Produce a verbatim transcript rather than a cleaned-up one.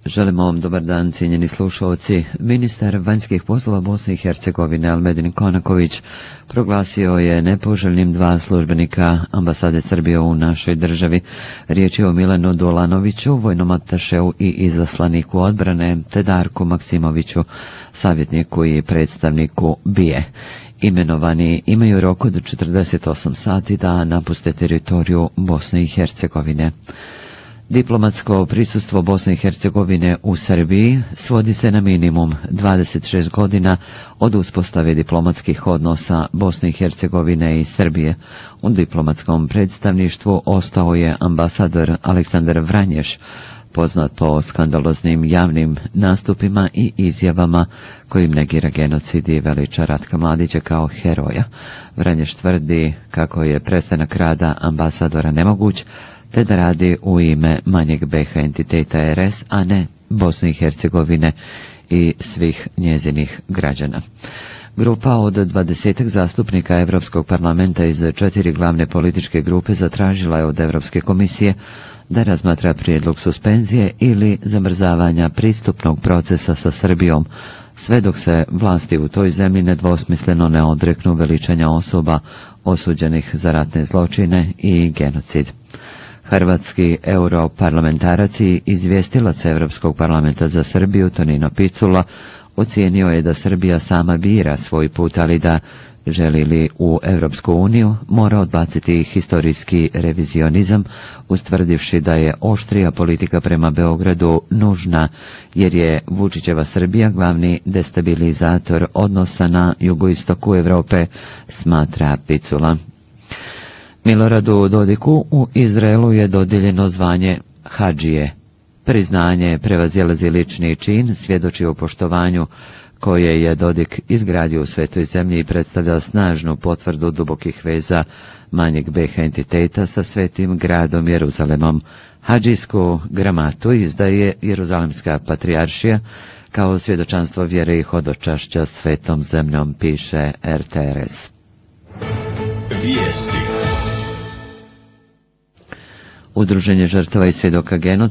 Želimo vam dobar dan, cijenjeni slušalci. Ministar vanjskih poslova Bosne i Hercegovine Almedin Konaković proglasio je nepoželjnim dva službenika ambasade Srbije u našoj državi. Riječ je o Milanu Dolanoviću, vojnom atašeu i izaslaniku odbrane, te Darku Maksimoviću, savjetniku i predstavniku B I E. Imenovani imaju rok od četrdeset osam sati da napuste teritoriju Bosne i Hercegovine. Diplomatsko prisustvo Bosne i Hercegovine u Srbiji svodi se na minimum dvadeset šest godina od uspostave diplomatskih odnosa Bosne i Hercegovine i Srbije. U diplomatskom predstavništvu ostao je ambasador Aleksandar Vranješ, poznat po skandaloznim javnim nastupima i izjavama kojim negira genocid i veliča Ratka Mladića kao heroja. Vranješ tvrdi kako je prestanak rada ambasadora nemoguć, te da radi u ime manjeg B H entiteta R S, a ne Bosne i Hercegovine i svih njezinih građana. Grupa od dvadesetak zastupnika Europskog parlamenta iz četiri glavne političke grupe zatražila je od Europske komisije da razmatra prijedlog suspenzije ili zamrzavanja pristupnog procesa sa Srbijom, sve dok se vlasti u toj zemlji nedvosmisleno ne odreknu veličanja osoba osuđenih za ratne zločine i genocid. Hrvatski europarlamentarac i izvjestilac Europskog parlamenta za Srbiju Tonino Picula ocijenio je da Srbija sama bira svoj put, ali da želi li u Europsku uniju mora odbaciti historijski revizionizam, ustvrdivši da je oštrija politika prema Beogradu nužna, jer je Vučićeva Srbija glavni destabilizator odnosa na jugoistoku Europe, smatra Picula. Miloradu Dodiku u Izraelu je dodijeljeno zvanje hadžije. Priznanje prevazilazi lični čin, svjedoči o poštovanju koje je Dodik izgradio u svetoj zemlji i predstavlja snažnu potvrdu dubokih veza manjeg B H entiteta sa svetim gradom Jeruzalemom. Hadžijsku gramatu izdaje Jeruzalemska patrijaršija kao svjedočanstvo vjere i hodočašća svetom zemljom, piše R T R S. Vijesti. Udruženje žrtava i svjedoka genocida